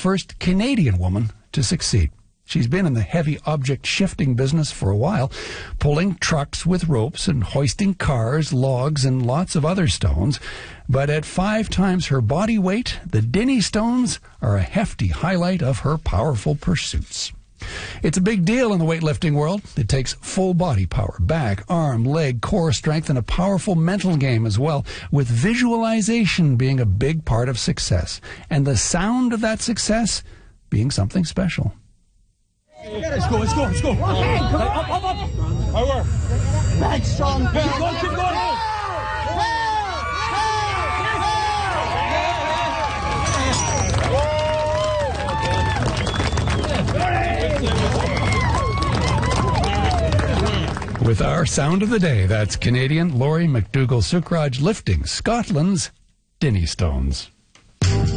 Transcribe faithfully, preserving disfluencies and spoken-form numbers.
first Canadian woman to succeed. She's been in the heavy object shifting business for a while, pulling trucks with ropes and hoisting cars, logs, and lots of other stones. But at five times her body weight, the Dinnie stones are a hefty highlight of her powerful pursuits. It's a big deal in the weightlifting world. It takes full body power, back, arm, leg, core strength, and a powerful mental game as well, with visualization being a big part of success, and the sound of that success being something special. Let's go, let's go, let's go. Okay, come on. Up, up, up. Power. Back, strong. Keep going, keep going. With our sound of the day, that's Canadian Laurie McDougall-Sucraj lifting Scotland's Dinnie stones.